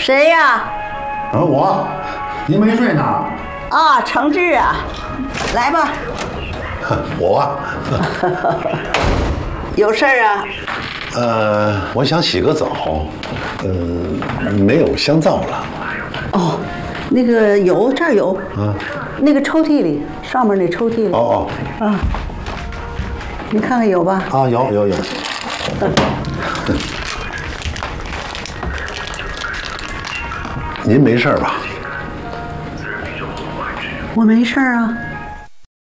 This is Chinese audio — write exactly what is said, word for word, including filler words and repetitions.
谁呀？ 啊，我，您没睡呢？ 啊，程志啊，来吧。 我啊， 有事儿啊？ 呃，我想洗个澡，呃，没有香皂了。 哦，那个有，这儿有。 啊。 那个抽屉里，上面那抽屉里。 哦哦。啊。你看看有吧？ 啊，有有有。您没事吧？ 我没事啊。